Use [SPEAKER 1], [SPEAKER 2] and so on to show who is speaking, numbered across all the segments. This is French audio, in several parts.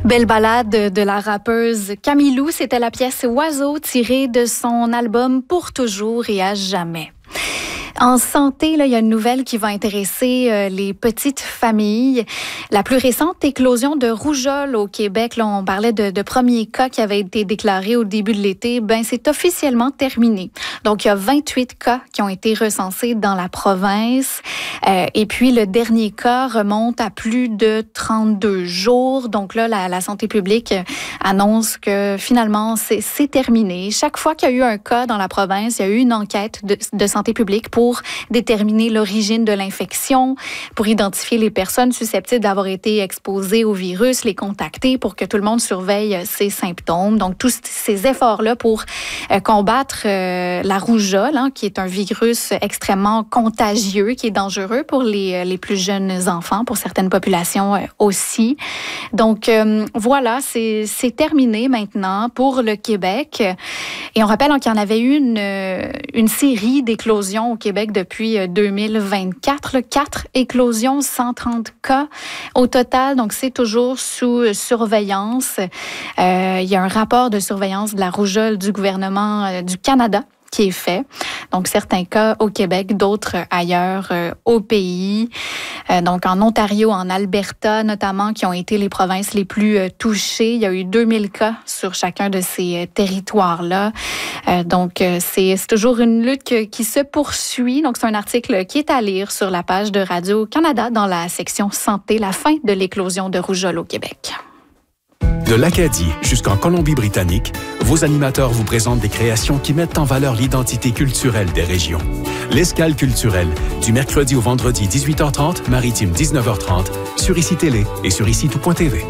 [SPEAKER 1] Belle balade de la rappeuse Camille Lou, c'était la pièce Oiseau tirée de son album Pour toujours et à jamais. En santé, là, il y a une nouvelle qui va intéresser les petites familles. La plus récente éclosion de rougeole au Québec, là, on parlait de premiers cas qui avaient été déclarés au début de l'été, c'est officiellement terminé. Donc, il y a 28 cas qui ont été recensés dans la province. Et puis, le dernier cas remonte à plus de 32 jours. Donc là, la santé publique annonce que finalement, c'est terminé. Chaque fois qu'il y a eu un cas dans la province, il y a eu une enquête de santé publique pour déterminer l'origine de l'infection, pour identifier les personnes susceptibles d'avoir été exposées au virus, les contacter pour que tout le monde surveille ces symptômes. Donc, tous ces efforts-là pour combattre la rougeole, qui est un virus extrêmement contagieux, qui est dangereux pour les plus jeunes enfants, pour certaines populations aussi. Donc, voilà, c'est terminé maintenant pour le Québec. Et on rappelle qu'il y en avait eu une série d'éclosions au Québec depuis 2024. 4 éclosions, 130 cas au total. Donc, c'est toujours sous surveillance. Il y a un rapport de surveillance de la rougeole du gouvernement du Canada qui est fait. Donc, certains cas au Québec, d'autres ailleurs au pays. Donc, en Ontario, en Alberta notamment, qui ont été les provinces les plus touchées. Il y a eu 2000 cas sur chacun de ces territoires-là. Donc, c'est toujours une lutte qui se poursuit. Donc, c'est un article qui est à lire sur la page de Radio-Canada dans la section santé, la fin de l'éclosion de rougeole au Québec.
[SPEAKER 2] De l'Acadie jusqu'en Colombie-Britannique, vos animateurs vous présentent des créations qui mettent en valeur l'identité culturelle des régions. L'Escale culturelle, du mercredi au vendredi 18h30, maritime 19h30, sur ICI Télé et sur ICI-tout.tv.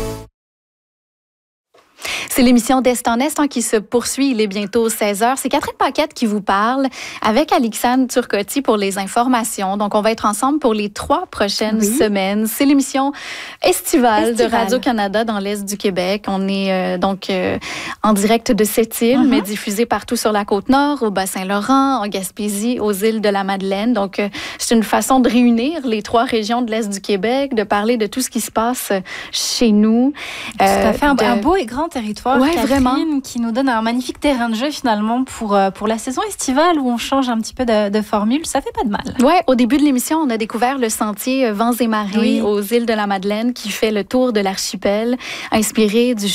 [SPEAKER 1] C'est l'émission d'Est en Est qui se poursuit. Il est bientôt 16h. C'est Catherine Paquette qui vous parle avec Alixane Turcotte pour les informations. Donc, on va être ensemble pour les 3 prochaines semaines. C'est l'émission estivale de Radio-Canada dans l'Est du Québec. On est en direct de Sept-Îles, mais diffusé partout sur la Côte-Nord, au Bas-Saint-Laurent, en Gaspésie, aux îles de la Madeleine. Donc, c'est une façon de réunir les 3 régions de l'Est du Québec, de parler de tout ce qui se passe chez nous.
[SPEAKER 3] Tout à fait. Un beau et grand territoire. Catherine,
[SPEAKER 1] vraiment.
[SPEAKER 3] Qui nous donne un magnifique terrain de jeu finalement pour la saison estivale où on change un petit peu de formule. Ça fait pas de mal.
[SPEAKER 1] Oui, au début de l'émission, on a découvert le sentier Vents et Marées aux îles de la Madeleine qui fait le tour de l'archipel, inspiré du